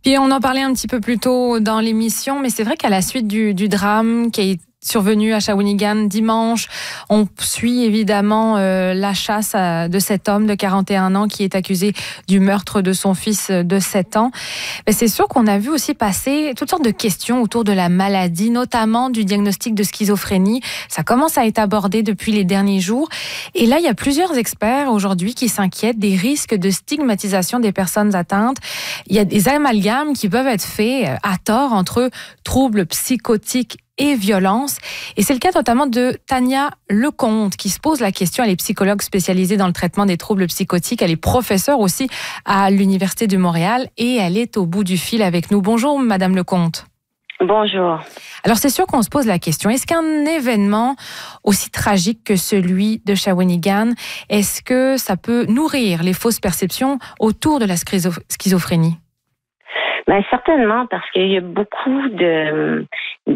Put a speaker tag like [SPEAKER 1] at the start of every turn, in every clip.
[SPEAKER 1] Puis on en parlait un petit peu plus tôt dans l'émission, mais c'est vrai qu'à la suite du drame qui est survenu à Shawinigan dimanche, on suit évidemment la chasse de cet homme de 41 ans qui est accusé du meurtre de son fils de 7 ans. Mais c'est sûr qu'on a vu aussi passer toutes sortes de questions autour de la maladie, notamment du diagnostic de schizophrénie. Ça commence à être abordé depuis les derniers jours. Et là, il y a plusieurs experts aujourd'hui qui s'inquiètent des risques de stigmatisation des personnes atteintes. Il y a des amalgames qui peuvent être faits à tort entre troubles psychotiques et violence. Et c'est le cas notamment de Tania Lecomte qui se pose la question. Elle est psychologue spécialisée dans le traitement des troubles psychotiques. Elle est professeure aussi à l'Université de Montréal et elle est au bout du fil avec nous. Bonjour, Madame Lecomte.
[SPEAKER 2] Bonjour.
[SPEAKER 1] Alors, c'est sûr qu'on se pose la question. Est-ce qu'un événement aussi tragique que celui de Shawinigan, est-ce que ça peut nourrir les fausses perceptions autour de la schizophrénie?
[SPEAKER 2] Ben, certainement, parce qu'il y a beaucoup de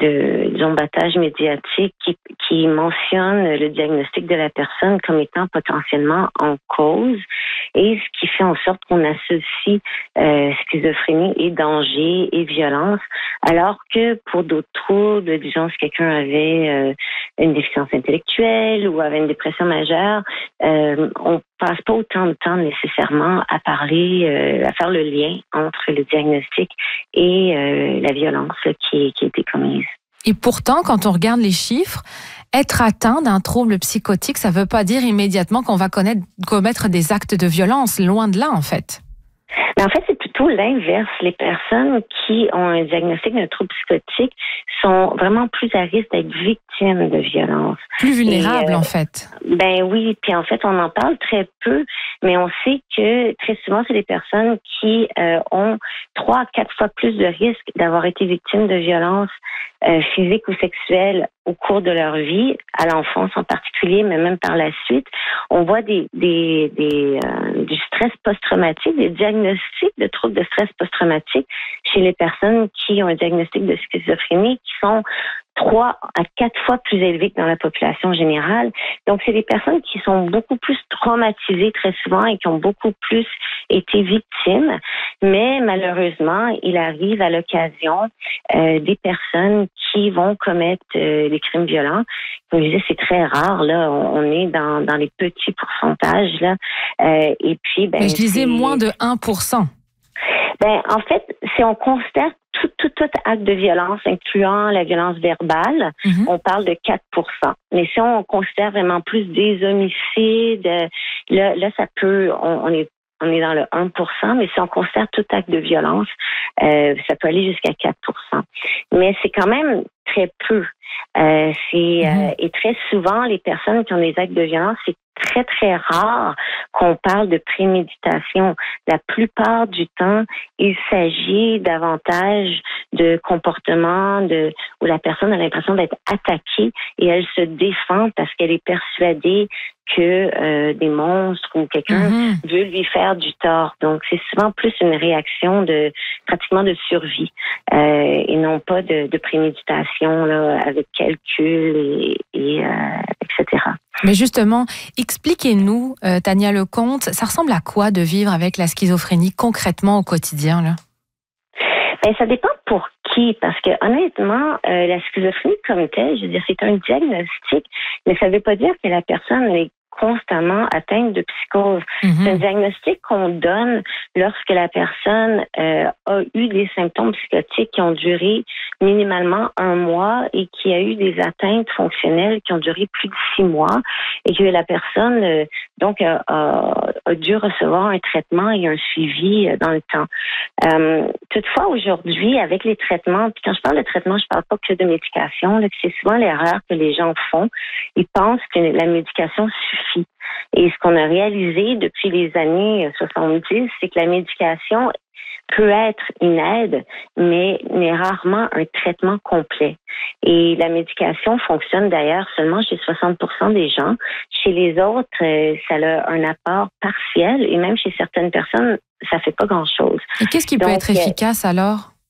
[SPEAKER 2] battage médiatique qui mentionne le diagnostic de la personne comme étant potentiellement en cause, et ce qui fait en sorte qu'on associe schizophrénie et danger et violence, alors que pour d'autres troubles, disons si quelqu'un avait une déficience intellectuelle ou avait une dépression majeure, on passe pas autant de temps nécessairement à parler, à faire le lien entre le diagnostic et la violence qui a été commise.
[SPEAKER 1] Et pourtant, quand on regarde les chiffres, être atteint d'un trouble psychotique, ça ne veut pas dire immédiatement qu'on va commettre des actes de violence. Loin de là, en fait.
[SPEAKER 2] Mais en fait, c'est plutôt l'inverse. Les personnes qui ont un diagnostic d'un trouble psychotique sont vraiment plus à risque d'être victimes de violences.
[SPEAKER 1] Plus vulnérables, en fait.
[SPEAKER 2] Ben oui, puis en fait, on en parle très peu, mais on sait que très souvent, c'est des personnes qui ont 3 à 4 fois plus de risques d'avoir été victimes de violences physiques ou sexuelles au cours de leur vie, à l'enfance en particulier, mais même par la suite. On voit du stress post-traumatique, des diagnostics de troubles de stress post-traumatique chez les personnes qui ont un diagnostic de schizophrénie qui sont 3 à 4 fois plus élevés que dans la population générale. Donc, c'est des personnes qui sont beaucoup plus traumatisées très souvent et qui ont beaucoup plus été victimes. Mais malheureusement, il arrive à l'occasion des personnes qui vont commettre des crimes violents. Comme je disais, c'est très rare. Là, on est dans les petits pourcentages. Là. Et puis,
[SPEAKER 1] mais je disais moins de 1%.
[SPEAKER 2] Ben, en fait, si on constate tout acte de violence, incluant la violence verbale, on parle de 4%. Mais si on considère vraiment plus des homicides, là ça peut, on est dans le 1%, mais si on considère tout acte de violence, ça peut aller jusqu'à 4%. Mais c'est quand même très peu. Et très souvent, les personnes qui ont des actes de violence, c'est très, très rare qu'on parle de préméditation. La plupart du temps, il s'agit davantage de comportements où la personne a l'impression d'être attaquée et elle se défend parce qu'elle est persuadée que des monstres ou quelqu'un veut lui faire du tort. Donc, c'est souvent plus une réaction pratiquement de survie et non pas de préméditation là, avec calcul et etc.
[SPEAKER 1] Mais justement, expliquez-nous, Tania Lecomte, ça ressemble à quoi de vivre avec la schizophrénie concrètement au quotidien, là?
[SPEAKER 2] Ben, ça dépend pour qui, parce que honnêtement, la schizophrénie comme telle, je veux dire, c'est un diagnostic, mais ça ne veut pas dire que la personne est constamment atteinte de psychose. C'est un diagnostic qu'on donne lorsque la personne a eu des symptômes psychotiques qui ont duré minimalement 1 mois et qui a eu des atteintes fonctionnelles qui ont duré plus de 6 mois et que la personne donc a dû recevoir un traitement et un suivi dans le temps. Toutefois, aujourd'hui, avec les traitements, puis quand je parle de traitement, je parle pas que de médication, là, que c'est souvent l'erreur que les gens font. Ils pensent que la médication suffit. Et ce qu'on a réalisé depuis les années 70, c'est que la médication peut être une aide, mais n'est rarement un traitement complet. Et la médication fonctionne d'ailleurs seulement chez 60% des gens. Chez les autres, ça a un apport partiel et même chez certaines personnes, ça fait pas grand-chose.
[SPEAKER 1] Et qu'est-ce qui peut être efficace alors?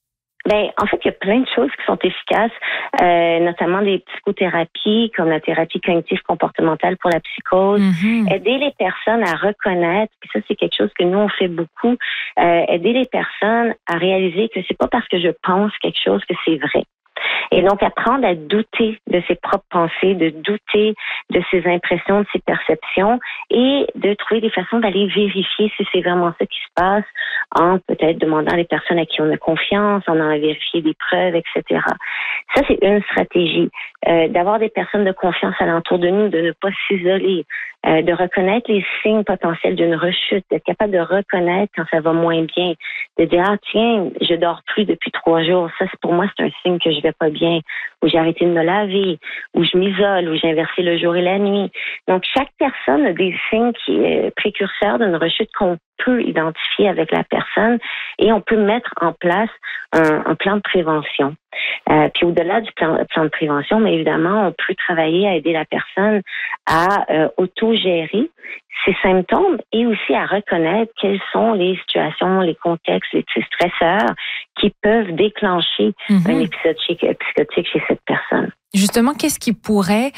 [SPEAKER 2] Ben, en fait, il y a plein de choses qui sont efficaces, notamment des psychothérapies comme la thérapie cognitive comportementale pour la psychose.
[SPEAKER 1] Mhm.
[SPEAKER 2] Aider les personnes à reconnaître, puis ça c'est quelque chose que nous on fait beaucoup, aider les personnes à réaliser que c'est pas parce que je pense quelque chose que c'est vrai. Et donc, apprendre à douter de ses propres pensées, de douter de ses impressions, de ses perceptions et de trouver des façons d'aller vérifier si c'est vraiment ça qui se passe en peut-être demandant à les personnes à qui on a confiance, en allant vérifier des preuves, etc. Ça, c'est une stratégie. D'avoir des personnes de confiance alentour de nous, de ne pas s'isoler, de reconnaître les signes potentiels d'une rechute, d'être capable de reconnaître quand ça va moins bien, de dire, ah tiens, je dors plus depuis 3 jours, ça c'est pour moi c'est un signe que je vais pas bien, ou j'ai arrêté de me laver, ou je m'isole, ou j'ai inversé le jour et la nuit. Donc chaque personne a des signes qui est précurseurs d'une rechute qu'on peut identifier avec la personne et on peut mettre en place un plan de prévention. Puis au-delà du plan de prévention, mais évidemment, on peut travailler à aider la personne à autogérer ses symptômes et aussi à reconnaître quelles sont les situations, les contextes, les stresseurs qui peuvent déclencher un épisode psychotique chez cette personne.
[SPEAKER 1] Justement, qu'est-ce qui pourrait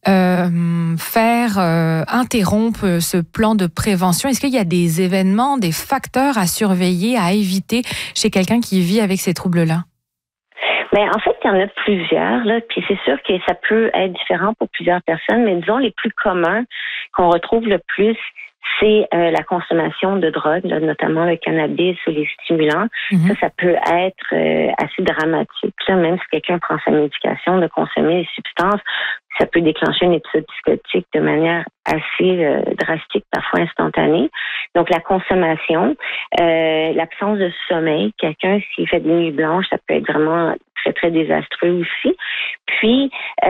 [SPEAKER 1] interrompre ce plan de prévention? Est-ce qu'il y a des événements, des facteurs à surveiller, à éviter chez quelqu'un qui vit avec ces troubles-là?
[SPEAKER 2] Ben, en fait, il y en a plusieurs, là, puis c'est sûr que ça peut être différent pour plusieurs personnes, mais disons les plus communs qu'on retrouve le plus, c'est la consommation de drogue, là, notamment le cannabis ou les stimulants. Ça peut être assez dramatique. Là, même si quelqu'un prend sa médication, de consommer les substances, ça peut déclencher un épisode psychotique de manière assez drastique, parfois instantanée. Donc, la consommation, l'absence de sommeil. Quelqu'un, s'il fait des nuits blanches, ça peut être vraiment très, très désastreux aussi. Puis,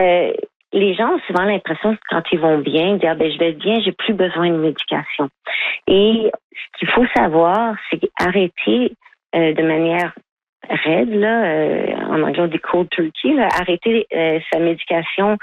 [SPEAKER 2] les gens ont souvent l'impression que quand ils vont bien, dire je vais bien, j'ai plus besoin de médication. Et ce qu'il faut savoir, c'est arrêter de manière raide, là, en anglais on dit cold turkey, là, arrêter sa médication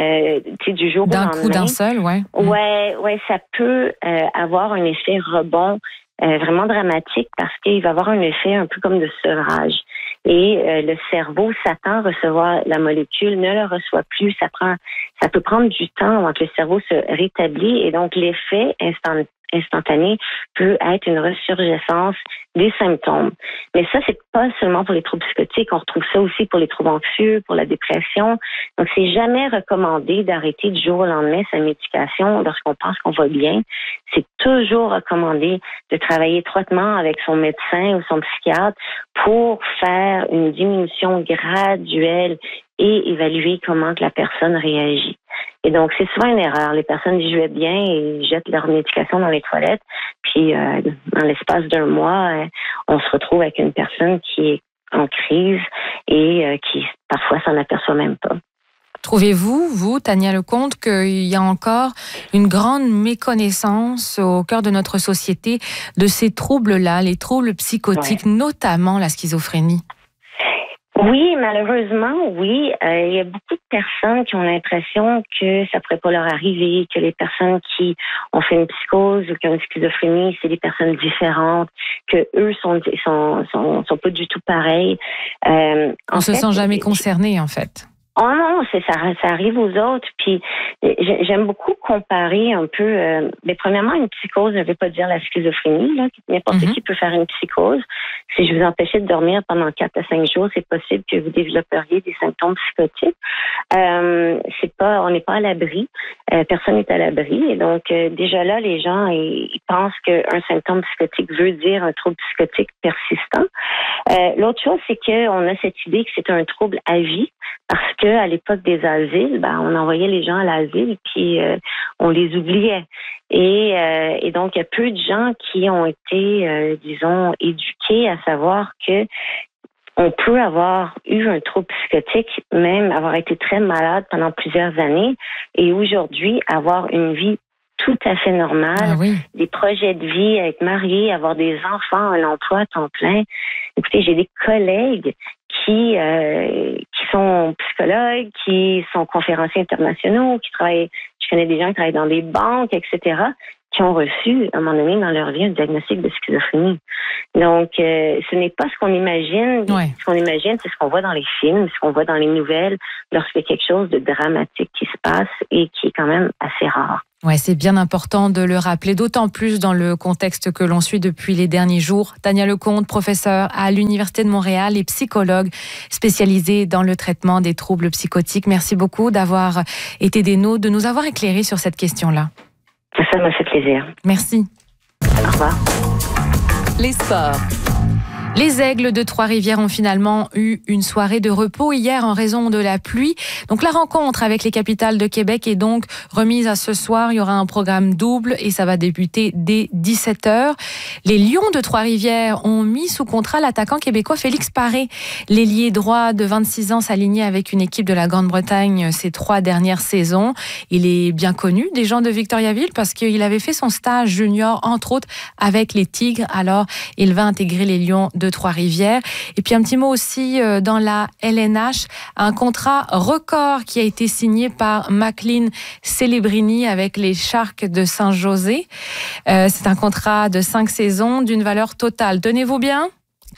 [SPEAKER 2] du jour au lendemain.
[SPEAKER 1] D'un coup, d'un seul, ouais.
[SPEAKER 2] Ouais, ça peut avoir un effet rebond vraiment dramatique parce qu'il va avoir un effet un peu comme de sevrage. Et le cerveau s'attend à recevoir la molécule, ne le reçoit plus. Ça peut prendre du temps avant que le cerveau se rétablit et donc l'effet instantané peut être une ressurgescence des symptômes. Mais ça, c'est pas seulement pour les troubles psychotiques. On retrouve ça aussi pour les troubles anxieux, pour la dépression. Donc, c'est jamais recommandé d'arrêter du jour au lendemain sa médication lorsqu'on pense qu'on va bien. C'est toujours recommandé de travailler étroitement avec son médecin ou son psychiatre pour faire une diminution graduelle et évaluer comment que la personne réagit. Et donc, c'est souvent une erreur. Les personnes disent « je vais bien » et jettent leur médication dans les toilettes. Puis, dans l'espace d'un mois, on se retrouve avec une personne qui est en crise et qui, parfois, s'en aperçoit même pas.
[SPEAKER 1] Trouvez-vous, vous, Tania Lecomte, qu'il y a encore une grande méconnaissance au cœur de notre société de ces troubles-là, les troubles psychotiques, notamment la schizophrénie?
[SPEAKER 2] Oui, malheureusement, oui. Il y a beaucoup de personnes qui ont l'impression que ça pourrait pas leur arriver, que les personnes qui ont fait une psychose ou qui ont une schizophrénie, c'est des personnes différentes, que eux sont pas du tout pareils.
[SPEAKER 1] On se sent jamais concerné, en fait.
[SPEAKER 2] Oh non, ça arrive aux autres. Puis j'aime beaucoup comparer un peu. Mais premièrement, une psychose ne veut pas dire la schizophrénie. Là. N'importe qui peut faire une psychose. Si je vous empêchais de dormir pendant 4 à 5 jours, c'est possible que vous développeriez des symptômes psychotiques. On n'est pas à l'abri. Personne n'est à l'abri. Et donc déjà là, les gens ils pensent qu'un symptôme psychotique veut dire un trouble psychotique persistant. L'autre chose, c'est qu'on a cette idée que c'est un trouble à vie. Parce que à l'époque des asiles, on envoyait les gens à l'asile puis on les oubliait. Et donc il y a peu de gens qui ont été, disons, éduqués à savoir que on peut avoir eu un trouble psychotique, même avoir été très malade pendant plusieurs années, et aujourd'hui avoir une vie tout à fait normale, des projets de vie, être marié, avoir des enfants, un emploi à temps plein. Écoutez, j'ai des collègues qui sont psychologues, qui sont conférenciers internationaux, qui travaillent, je connais des gens qui travaillent dans des banques, etc., qui ont reçu, à un moment donné, dans leur vie, un diagnostic de schizophrénie. Donc, ce n'est pas ce qu'on imagine.
[SPEAKER 1] Ouais.
[SPEAKER 2] Ce qu'on imagine, c'est ce qu'on voit dans les films, ce qu'on voit dans les nouvelles, lorsqu'il y a quelque chose de dramatique qui se passe et qui est quand même assez rare.
[SPEAKER 1] Ouais, c'est bien important de le rappeler, d'autant plus dans le contexte que l'on suit depuis les derniers jours. Tania Lecomte, professeure à l'Université de Montréal et psychologue spécialisée dans le traitement des troubles psychotiques. Merci beaucoup d'avoir été des nôtres, de nous avoir éclairés sur cette question-là.
[SPEAKER 2] Ça m'a fait plaisir.
[SPEAKER 1] Merci.
[SPEAKER 2] Au revoir.
[SPEAKER 3] Les sports.
[SPEAKER 1] Les Aigles de Trois-Rivières ont finalement eu une soirée de repos hier en raison de la pluie. Donc la rencontre avec les capitales de Québec est donc remise à ce soir. Il y aura un programme double et ça va débuter dès 17h. Les Lions de Trois-Rivières ont mis sous contrat l'attaquant québécois Félix Paré. L'ailier droit de 26 ans s'alignait avec une équipe de la Grande-Bretagne ces 3 dernières saisons. Il est bien connu des gens de Victoriaville parce qu'il avait fait son stage junior, entre autres, avec les Tigres. Alors, il va intégrer les Lions de Trois-Rivières. Et puis un petit mot aussi dans la LNH, un contrat record qui a été signé par Maclean Celebrini avec les Sharks de Saint-José. C'est un contrat de 5 saisons d'une valeur totale, tenez-vous bien,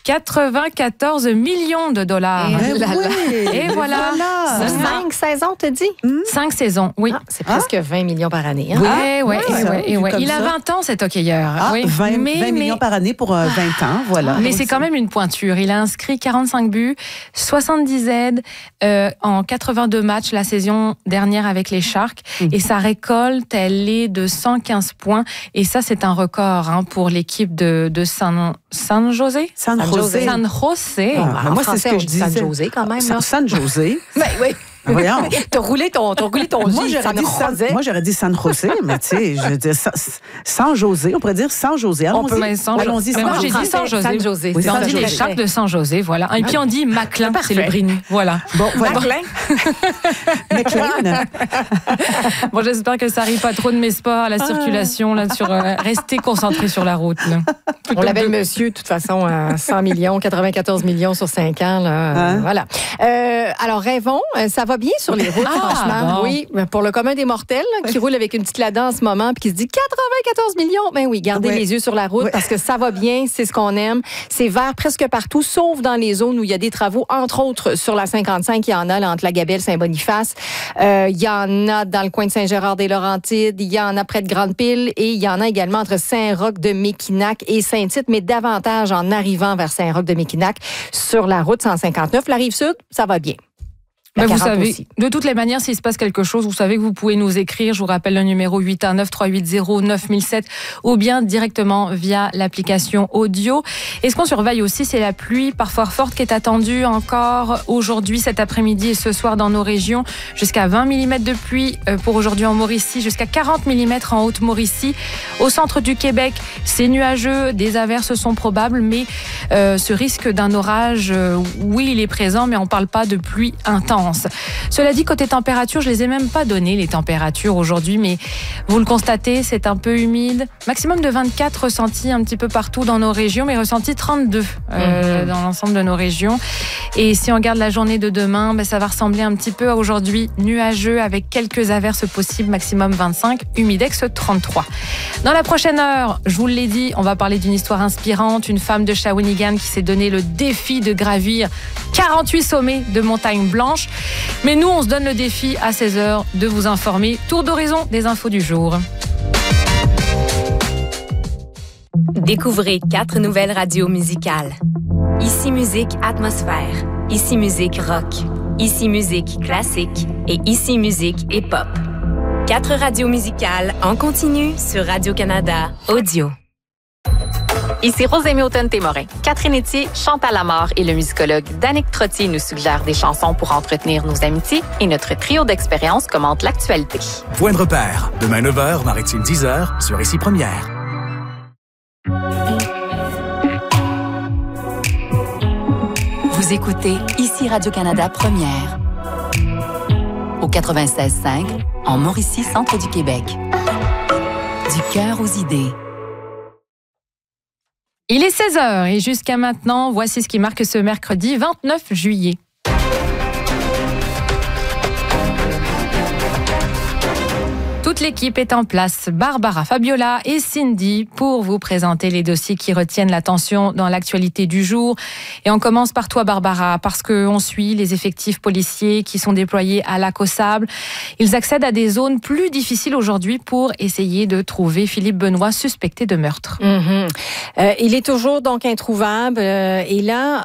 [SPEAKER 1] 94 millions de dollars. Et voilà.
[SPEAKER 3] 5 saisons, t'as dit?
[SPEAKER 1] 5 saisons, oui.
[SPEAKER 3] Ah, c'est presque 20 millions par année. Hein?
[SPEAKER 1] Oui. Il a 20 ans, cet hockeyeur.
[SPEAKER 4] Ah,
[SPEAKER 1] oui.
[SPEAKER 4] 20 millions par année pour 20 ans, voilà.
[SPEAKER 1] Mais c'est quand même une pointure. Il a inscrit 45 buts, 70 aides en 82 matchs la saison dernière avec les Sharks. Et sa récolte, elle est de 115 points. Et ça, c'est un record pour l'équipe de San José.
[SPEAKER 4] San José.
[SPEAKER 3] Moi, c'est ce que je disais. San José, quand même.
[SPEAKER 4] San José.
[SPEAKER 3] Ben oui.
[SPEAKER 4] Voyons.
[SPEAKER 3] T'as roulé ton
[SPEAKER 4] moi, j'aurais dit San José, mais tu sais, je dis San José, on pourrait dire San José. Allons-y.
[SPEAKER 1] Moi, j'ai dit San José.
[SPEAKER 4] Oui,
[SPEAKER 1] on dit les Sharks de San José, voilà. Et puis on dit Maclean, c'est le Brini. Voilà.
[SPEAKER 4] Maclean.
[SPEAKER 1] Bon, j'espère que ça arrive pas trop de mes sports à la circulation, là, sur rester concentré sur la route. Là.
[SPEAKER 3] On l'avait le monsieur, de toute façon, à 100 millions, 94 millions sur 5 ans. Là, voilà. Alors, rêvons, ça va bien sur les routes, franchement. Bon. Oui, pour le commun des mortels, qui roule avec une petite Lada en ce moment, puis qui se dit 94 millions. Ben oui, gardez les yeux sur la route parce que ça va bien, c'est ce qu'on aime. C'est vert presque partout, sauf dans les zones où il y a des travaux, entre autres sur la 55, il y en a là, entre la Gabelle, Saint-Boniface. Il y en a dans le coin de Saint-Gérard-des-Laurentides, il y en a près de Grande-Pile et il y en a également entre Saint-Roch-de-Méquinac et Saint-Tite, mais davantage en arrivant vers Saint-Roch-de-Méquinac sur la route 159. La Rive-Sud, ça va bien.
[SPEAKER 1] Mais vous savez, de toutes les manières, s'il se passe quelque chose, vous savez que vous pouvez nous écrire. Je vous rappelle le numéro 819-380-9007 ou bien directement via l'application audio. Et ce qu'on surveille aussi, c'est la pluie parfois forte qui est attendue encore aujourd'hui, cet après-midi et ce soir dans nos régions. Jusqu'à 20 mm de pluie pour aujourd'hui en Mauricie, jusqu'à 40 mm en Haute-Mauricie. Au centre du Québec, c'est nuageux, des averses sont probables, mais ce risque d'un orage, oui, il est présent, mais on ne parle pas de pluie intense. Cela dit, côté température, je les ai même pas donné les températures aujourd'hui, mais vous le constatez, c'est un peu humide. Maximum de 24 ressentis un petit peu partout dans nos régions, mais ressentis 32 dans l'ensemble de nos régions. Et si on regarde la journée de demain, ça va ressembler un petit peu à aujourd'hui, nuageux avec quelques averses possibles, maximum 25, humidex 33. Dans la prochaine heure, je vous l'ai dit, on va parler d'une histoire inspirante, une femme de Shawinigan qui s'est donné le défi de gravir 48 sommets de montagnes blanches. Mais nous, on se donne le défi à 16h de vous informer. Tour d'horizon des infos du jour.
[SPEAKER 5] Découvrez 4 nouvelles radios musicales. Ici Musique Atmosphère, Ici Musique Rock, Ici Musique Classique et Ici Musique Hip-Hop. 4 radios musicales en continu sur Radio-Canada Audio.
[SPEAKER 6] Ici Rosémie Automne-Témorin. Catherine Etier, Chantal Lamarre et le musicologue Danick Trottier nous suggèrent des chansons pour entretenir nos amitiés et notre trio d'expériences commente l'actualité.
[SPEAKER 7] Point de repère. Demain 9h, Maritime 10h, sur Ici Première.
[SPEAKER 8] Vous écoutez Ici Radio-Canada Première. Au 96.5, en Mauricie, centre du Québec. Du cœur aux idées.
[SPEAKER 1] Il est 16h et jusqu'à maintenant, voici ce qui marque ce mercredi 29 juillet. Tout Toute l'équipe est en place, Barbara, Fabiola et Cindy, pour vous présenter les dossiers qui retiennent l'attention dans l'actualité du jour. Et on commence par toi, Barbara, parce qu'on suit les effectifs policiers qui sont déployés à Lac-aux-Sables. Ils accèdent à des zones plus difficiles aujourd'hui pour essayer de trouver Philippe Benoît suspecté de meurtre.
[SPEAKER 3] Il est toujours donc introuvable. Et là,